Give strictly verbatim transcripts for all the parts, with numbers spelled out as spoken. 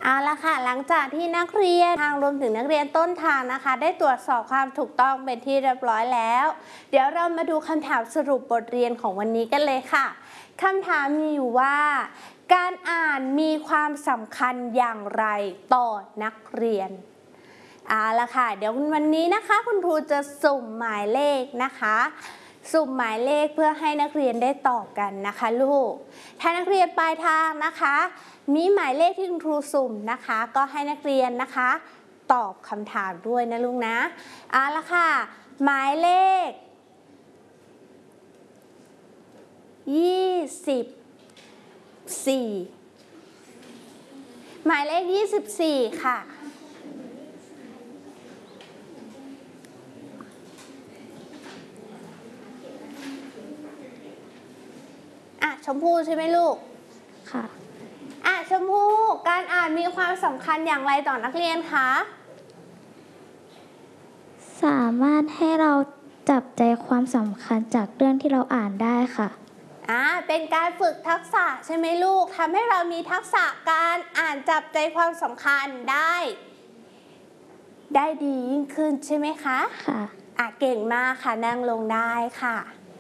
เอาละค่ะหลังจากที่นักเรียนทางรวมถึงนักเรียนต้นทางนะคะได้ตรวจสอบความถูกต้องเป็นที่เรียบร้อยแล้วเดี๋ยวเรามาดูคำถามสรุปบทเรียนของวันนี้กันเลยค่ะคำถามมีอยู่ว่าการอ่านมีความสำคัญอย่างไรต่อนักเรียนเอาละค่ะเดี๋ยววันนี้นะคะคุณครูจะสุ่มหมายเลขนะคะสุ่มหมายเลขเพื่อให้นักเรียนได้ตอบกันนะคะลูกถ้านักเรียนปลายทางนะคะมีหมายเลขที่คุณครูสุ่มนะคะก็ให้นักเรียนนะคะตอบคำถามด้วยนะลูกนะเอาละค่ะหมายเลขยี่สิบสี่หมายเลขยี่สิบสี่ค่ะอ่ะชมพู่ใช่ไหมลูกค่ะอ่ะชมพู่การอ่านมีความสำคัญอย่างไรต่อนักเรียนคะสามารถให้เราจับใจความสำคัญจากเรื่องที่เราอ่านได้ค่ะอ่าเป็นการฝึกทักษะใช่ไหมลูกทำให้เรามีทักษะการอ่านจับใจความสำคัญได้ได้ดียิ่งขึ้นใช่ไหมคะค่ะอ่ะเก่งมากค่ะนั่งลงได้ค่ะ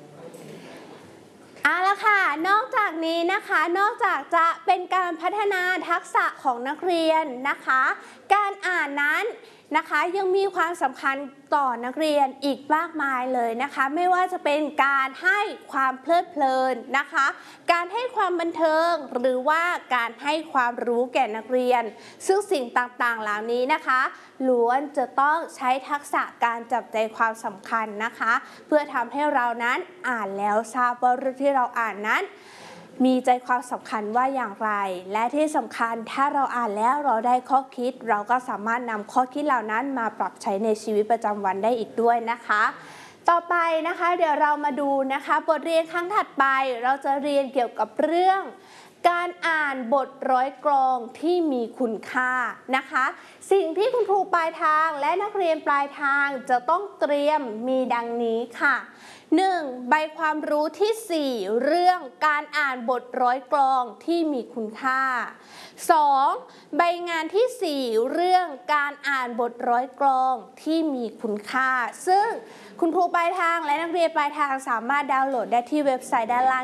เอาละค่ะนอกจากนี้นะคะนอกจากจะเป็นการพัฒนาทักษะของนักเรียนนะคะการอ่านนั้นนะคะยังมีความสำคัญต่อนักเรียนอีกมากมายเลยนะคะไม่ว่าจะเป็นการให้ความเพลิดเพลินนะคะการให้ความบันเทิงหรือว่าการให้ความรู้แก่นักเรียนซึ่งสิ่งต่างๆเหล่านี้นะคะล้วนจะต้องใช้ทักษะการจับใจความสำคัญนะคะเพื่อทำให้เรานั้นอ่านแล้วทราบว่าเรื่องที่เราอ่านนั้นมีใจความสำคัญว่าอย่างไรและที่สำคัญถ้าเราอ่านแล้วเราได้ข้อคิดเราก็สามารถนำข้อคิดเหล่านั้นมาปรับใช้ในชีวิตประจำวันได้อีกด้วยนะคะต่อไปนะคะเดี๋ยวเรามาดูนะคะบทเรียนครั้งถัดไปเราจะเรียนเกี่ยวกับเรื่องการอ่านบทร้อยกลองที่มีคุณค่านะคะสิ่งที่คุณครูปลายทางและนักเรียนปลายทางจะต้องเตรียมมีดังนี้ค่ะหนึ่งใบความรู้ที่สี่เรื่องการอ่านบทร้อยกลองที่มีคุณค่าสองใบงานที่สี่เรื่องการอ่านบทร้อยกลองที่มีคุณค่าซึ่งคุณครูปลายทางและนักเรียนปลายทางสามารถดาวน์โหลดได้ที่เว็บไซต์ด้านล่าง